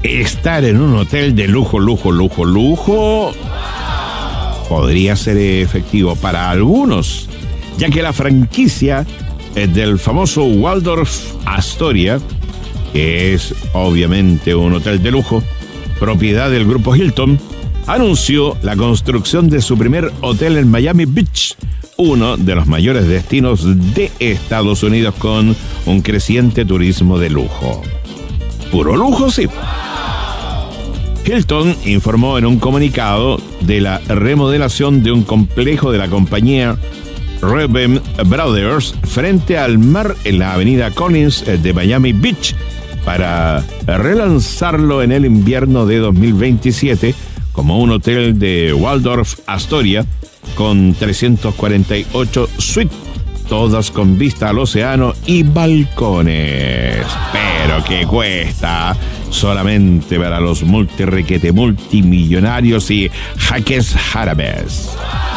estar en un hotel de lujo, podría ser efectivo para algunos, ya que la franquicia del famoso Waldorf Astoria, que es obviamente un hotel de lujo, propiedad del grupo Hilton, anunció la construcción de su primer hotel en Miami Beach, uno de los mayores destinos de Estados Unidos con un creciente turismo de lujo. Puro lujo, sí. Hilton informó en un comunicado de la remodelación de un complejo de la compañía Reuben Brothers frente al mar en la avenida Collins de Miami Beach para relanzarlo en el invierno de 2027 como un hotel de Waldorf Astoria con 348 suites, todas con vista al océano y balcones. Pero que cuesta solamente para los multimillonarios y jaques árabes.